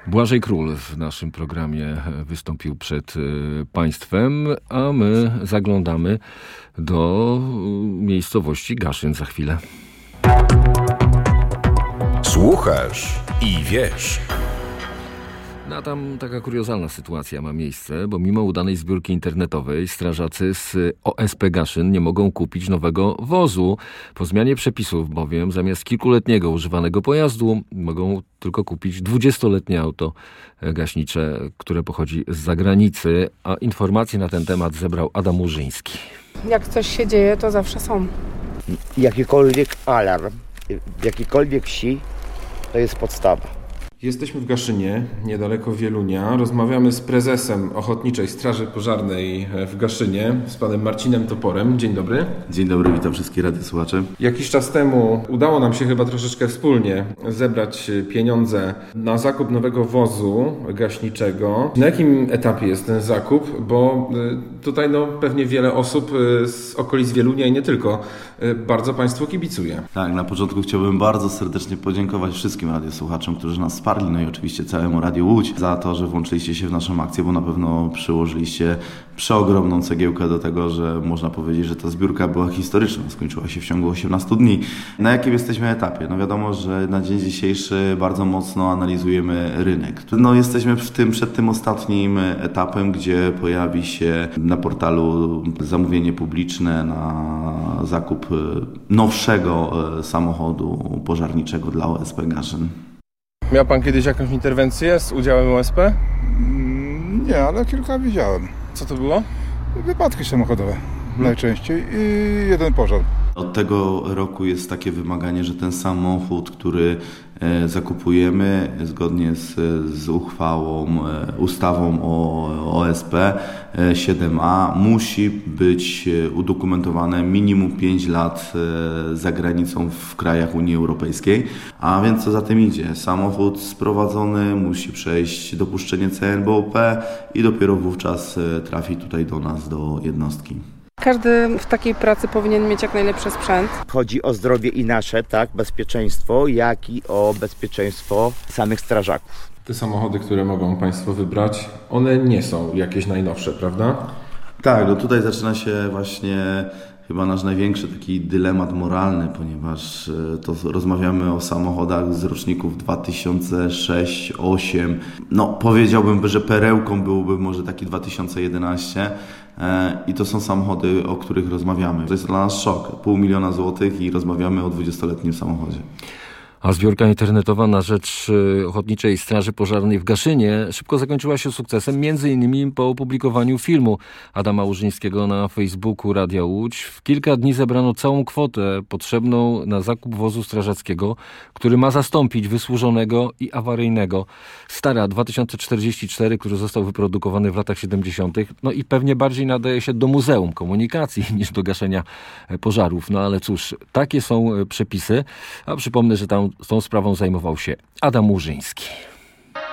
Błażej Król w naszym programie wystąpił przed państwem, a my zaglądamy do miejscowości Gaszyn za chwilę. Słuchasz i wiesz. No tam taka kuriozalna sytuacja ma miejsce, bo mimo udanej zbiórki internetowej strażacy z OSP Gaszyn nie mogą kupić nowego wozu. Po zmianie przepisów bowiem zamiast kilkuletniego używanego pojazdu mogą tylko kupić 20-letnie auto gaśnicze, które pochodzi z zagranicy, a informacje na ten temat zebrał Adam Łużyński. Jak coś się dzieje, to zawsze są. Jakikolwiek alarm, w jakiejkolwiek wsi, to jest podstawa. Jesteśmy w Gaszynie, niedaleko Wielunia. Rozmawiamy z prezesem Ochotniczej Straży Pożarnej w Gaszynie, z panem Marcinem Toporem. Dzień dobry. Dzień dobry, witam wszystkich radiosłuchaczy. Jakiś czas temu udało nam się chyba troszeczkę wspólnie zebrać pieniądze na zakup nowego wozu gaśniczego. Na jakim etapie jest ten zakup? Bo tutaj pewnie wiele osób z okolic Wielunia i nie tylko bardzo państwu kibicuje. Tak, na początku chciałbym bardzo serdecznie podziękować wszystkim radiosłuchaczom, którzy nas wsparli, no i oczywiście całemu Radiu Łódź za to, że włączyliście się w naszą akcję, bo na pewno przyłożyliście przeogromną cegiełkę do tego, że można powiedzieć, że ta zbiórka była historyczna, skończyła się w ciągu 18 dni. Na jakim jesteśmy etapie? No wiadomo, że na dzień dzisiejszy bardzo mocno analizujemy rynek. No jesteśmy przed tym ostatnim etapem, gdzie pojawi się na portalu zamówienie publiczne na zakup nowszego samochodu pożarniczego dla OSP Gaszyn. Miał pan kiedyś jakąś interwencję z udziałem OSP? Nie, ale kilka widziałem. Co to było? Wypadki samochodowe najczęściej i jeden pożar. Od tego roku jest takie wymaganie, że ten samochód, który zakupujemy zgodnie z ustawą o OSP 7a musi być udokumentowane minimum 5 lat za granicą w krajach Unii Europejskiej. A więc co za tym idzie? Samochód sprowadzony musi przejść dopuszczenie CNBOP i dopiero wówczas trafi tutaj do nas, do jednostki. Każdy w takiej pracy powinien mieć jak najlepszy sprzęt. Chodzi o zdrowie i nasze, bezpieczeństwo, jak i o bezpieczeństwo samych strażaków. Te samochody, które mogą państwo wybrać, one nie są jakieś najnowsze, prawda? Tak, no tutaj zaczyna się właśnie chyba nasz największy taki dylemat moralny, ponieważ to rozmawiamy o samochodach z roczników 2006-2008. No powiedziałbym, że perełką byłby może taki 2011 i to są samochody, o których rozmawiamy. To jest dla nas szok. 500 000 złotych i rozmawiamy o 20-letnim samochodzie. A zbiórka internetowa na rzecz Ochotniczej Straży Pożarnej w Gaszynie szybko zakończyła się sukcesem, między innymi po opublikowaniu filmu Adama Łużyńskiego na Facebooku Radia Łódź. W kilka dni zebrano całą kwotę potrzebną na zakup wozu strażackiego, który ma zastąpić wysłużonego i awaryjnego Stara 2044, który został wyprodukowany w latach 70. No i pewnie bardziej nadaje się do muzeum komunikacji niż do gaszenia pożarów. No ale cóż, takie są przepisy. A przypomnę, że tą sprawą zajmował się Adam Łużyński.